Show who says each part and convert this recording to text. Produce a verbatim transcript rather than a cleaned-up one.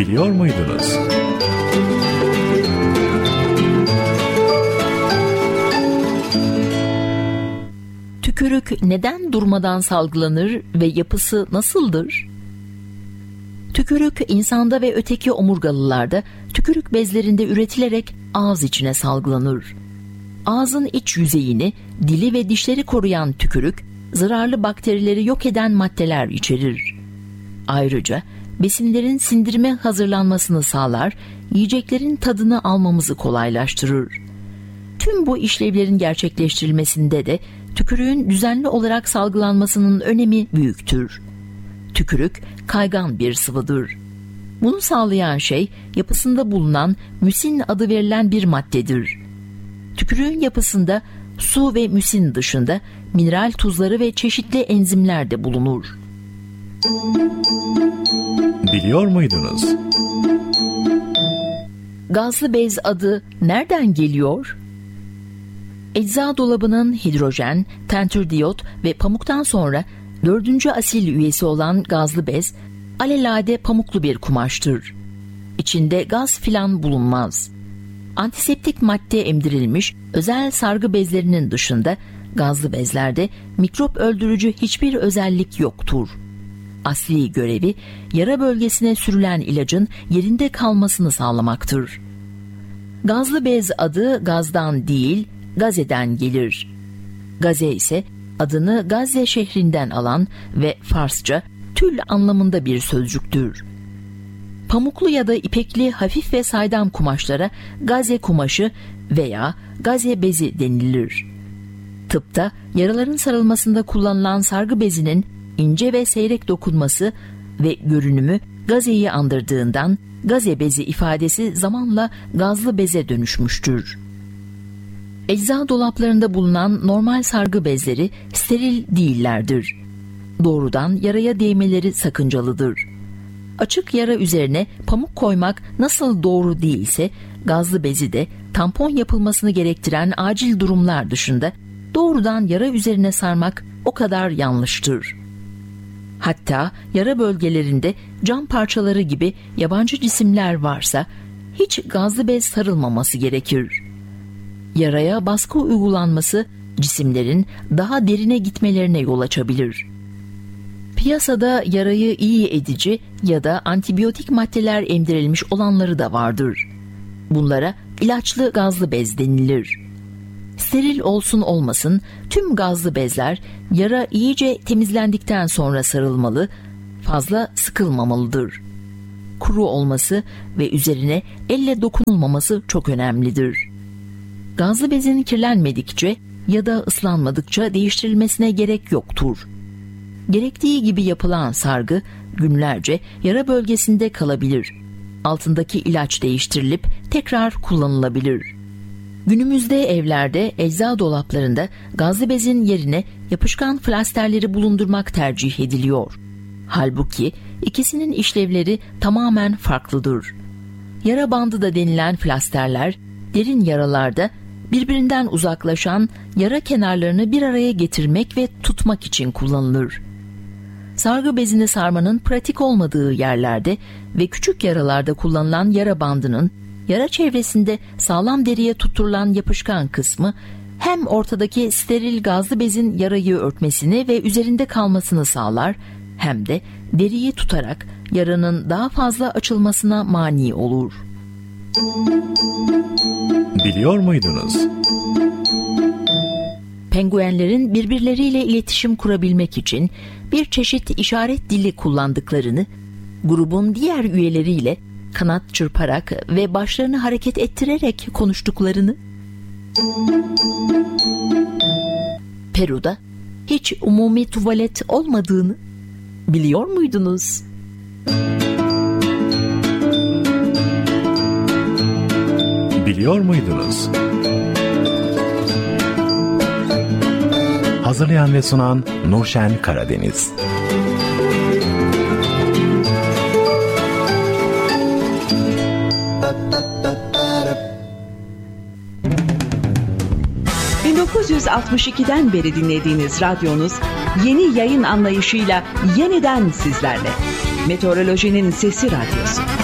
Speaker 1: Biliyor muydunuz?
Speaker 2: Tükürük neden durmadan salgılanır ve yapısı nasıldır? Tükürük insanda ve öteki omurgalılarda tükürük bezlerinde üretilerek ağız içine salgılanır. Ağzın iç yüzeyini, dili ve dişleri koruyan tükürük, zararlı bakterileri yok eden maddeler içerir. Ayrıca besinlerin sindirime hazırlanmasını sağlar, yiyeceklerin tadını almamızı kolaylaştırır. Tüm bu işlevlerin gerçekleştirilmesinde de tükürüğün düzenli olarak salgılanmasının önemi büyüktür. Tükürük kaygan bir sıvıdır. Bunu sağlayan şey yapısında bulunan müsin adı verilen bir maddedir. Tükürüğün yapısında su ve müsin dışında mineral tuzları ve çeşitli enzimler de bulunur.
Speaker 1: Biliyor muydunuz?
Speaker 2: Gazlı bez adı nereden geliyor? Ecza dolabının hidrojen, tentürdiyot ve pamuktan sonra dördüncü asil üyesi olan gazlı bez, alelade pamuklu bir kumaştır. İçinde gaz filan bulunmaz. Antiseptik madde emdirilmiş özel sargı bezlerinin dışında gazlı bezlerde mikrop öldürücü hiçbir özellik yoktur. Asli görevi yara bölgesine sürülen ilacın yerinde kalmasını sağlamaktır. Gazlı bez adı gazdan değil, Gazze'den gelir. Gaze ise adını Gazze şehrinden alan ve Farsça tül anlamında bir sözcüktür. Pamuklu ya da ipekli hafif ve saydam kumaşlara gaze kumaşı veya gaze bezi denilir. Tıpta yaraların sarılmasında kullanılan sargı bezinin ince ve seyrek dokunması ve görünümü gazeyi andırdığından gaze bezi ifadesi zamanla gazlı beze dönüşmüştür. Ecza dolaplarında bulunan normal sargı bezleri steril değillerdir. Doğrudan yaraya değmeleri sakıncalıdır. Açık yara üzerine pamuk koymak nasıl doğru değilse, gazlı bezi de tampon yapılmasını gerektiren acil durumlar dışında doğrudan yara üzerine sarmak o kadar yanlıştır. Hatta yara bölgelerinde cam parçaları gibi yabancı cisimler varsa hiç gazlı bez sarılmaması gerekir. Yaraya baskı uygulanması cisimlerin daha derine gitmelerine yol açabilir. Piyasada yarayı iyi edici ya da antibiyotik maddeler emdirilmiş olanları da vardır. Bunlara ilaçlı gazlı bez denilir. Steril olsun olmasın tüm gazlı bezler yara iyice temizlendikten sonra sarılmalı, fazla sıkılmamalıdır. Kuru olması ve üzerine elle dokunulmaması çok önemlidir. Gazlı bezin kirlenmedikçe ya da ıslanmadıkça değiştirilmesine gerek yoktur. Gerektiği gibi yapılan sargı günlerce yara bölgesinde kalabilir. Altındaki ilaç değiştirilip tekrar kullanılabilir. Günümüzde evlerde, ecza dolaplarında gazlı bezin yerine yapışkan flasterleri bulundurmak tercih ediliyor. Halbuki ikisinin işlevleri tamamen farklıdır. Yara bandı da denilen flasterler, derin yaralarda birbirinden uzaklaşan yara kenarlarını bir araya getirmek ve tutmak için kullanılır. Sargı bezini sarmanın pratik olmadığı yerlerde ve küçük yaralarda kullanılan yara bandının yara çevresinde sağlam deriye tutturulan yapışkan kısmı hem ortadaki steril gazlı bezin yarayı örtmesini ve üzerinde kalmasını sağlar, hem de deriyi tutarak yaranın daha fazla açılmasına mani olur.
Speaker 1: Biliyor muydunuz?
Speaker 2: Penguenlerin birbirleriyle iletişim kurabilmek için bir çeşit işaret dili kullandıklarını, grubun diğer üyeleriyle kanat çırparak ve başlarını hareket ettirerek konuştuklarını, Peru'da hiç umumi tuvalet olmadığını biliyor muydunuz?
Speaker 1: Biliyor muydunuz? Hazırlayan ve sunan Nurşen Karadeniz.
Speaker 3: bin dokuz yüz altmış ikiden beri dinlediğiniz radyonuz yeni yayın anlayışıyla yeniden sizlerle. Meteorolojinin Sesi Radyosu.